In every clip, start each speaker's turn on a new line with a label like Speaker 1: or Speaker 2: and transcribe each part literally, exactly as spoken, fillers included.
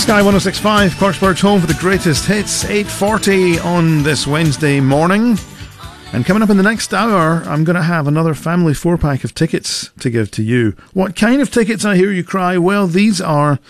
Speaker 1: Sky one oh six point five, Clarksburg's home for the greatest hits, eight forty on this Wednesday morning. And coming up in the next hour, I'm going to have another family four-pack of tickets to give to you. What kind of tickets, I hear you cry? Well, these are,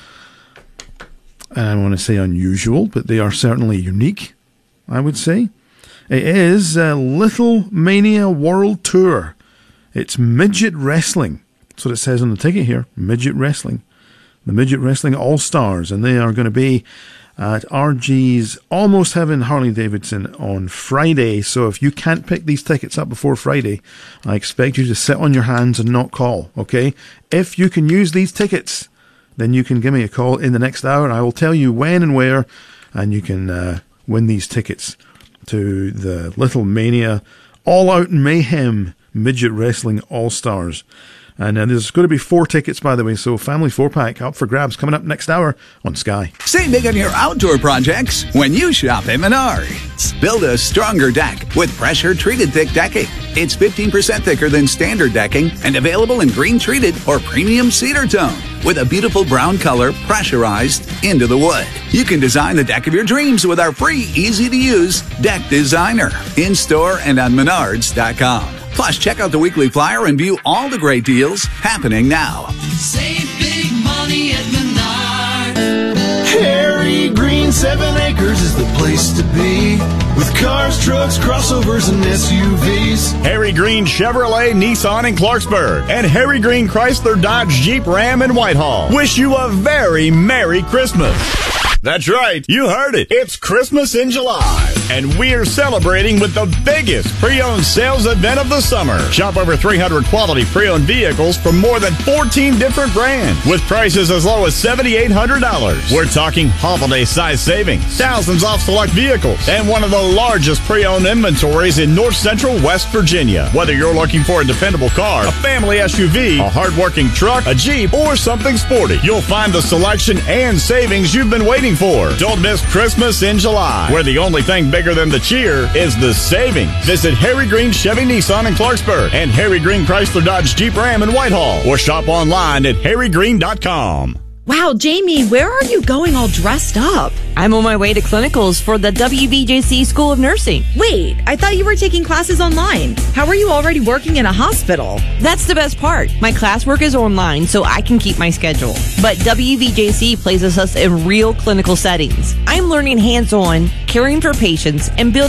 Speaker 1: and I want to say unusual, but they are certainly unique, I would say. It is a Little Mania World Tour. It's midget wrestling. That's what it says on the ticket here, midget wrestling. The Midget Wrestling All-Stars, and they are going to be at R G's Almost Heaven Harley-Davidson on Friday. So if you can't pick these tickets up before Friday, I expect you to sit on your hands and not call, okay? If you can use these tickets, then you can give me a call in the next hour. I will tell you when and where, and you can uh, win these tickets to the Little Mania All-Out Mayhem Midget Wrestling All-Stars. And uh, there's going to be four tickets, by the way, so family four-pack up for grabs coming up next hour on Sky.
Speaker 2: Save big on your outdoor projects when you shop at Menards. Build a stronger deck with pressure-treated thick decking. It's fifteen percent thicker than standard decking and available in green-treated or premium cedar tone with a beautiful brown color pressurized into the wood. You can design the deck of your dreams with our free, easy-to-use Deck Designer in-store and on Menards dot com. Plus, check out the weekly flyer and view all the great deals happening now.
Speaker 3: Save big money at Menards.
Speaker 4: Harry Green Seven Acres is the place to be, with cars, trucks, crossovers, and S U Vs.
Speaker 5: Harry Green Chevrolet, Nissan in Clarksburg, and Harry Green Chrysler, Dodge, Jeep, Ram in Whitehall wish you a very Merry Christmas. That's right, you heard it. It's Christmas in July, and we're celebrating with the biggest pre-owned sales event of the summer. Shop over three hundred quality pre-owned vehicles from more than fourteen different brands with prices as low as seven thousand eight hundred dollars. We're talking holiday-size savings, thousands off select vehicles, and one of the largest pre-owned inventories in North Central West Virginia. Whether you're looking for a dependable car, a family S U V, a hard-working truck, a Jeep, or something sporty, you'll find the selection and savings you've been waiting for. Don't miss Christmas in July, where the only thing bigger than the cheer is the savings. Visit Harry Green Chevy Nissan in Clarksburg and Harry Green Chrysler Dodge Jeep Ram in Whitehall, or shop online at harry green dot com.
Speaker 6: Wow, Jamie, where are you going all dressed up?
Speaker 7: I'm on my way to clinicals for the W V J C School of Nursing.
Speaker 6: Wait, I thought you were taking classes online. How are you already working in a hospital?
Speaker 7: That's the best part. My classwork is online, so I can keep my schedule. But W V J C places us in real clinical settings. I'm learning hands-on, caring for patients, and building